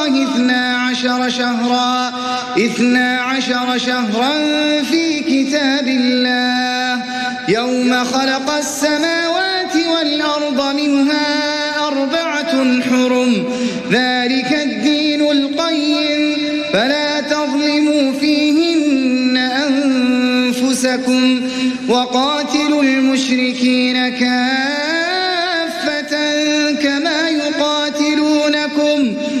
12 شهرا في كتاب الله يوم خلق السماوات والأرض منها 4 حرم ذلك الدين القيم فلا تظلموا فيهن أنفسكم وقاتلوا المشركين كافة كما يقاتلونكم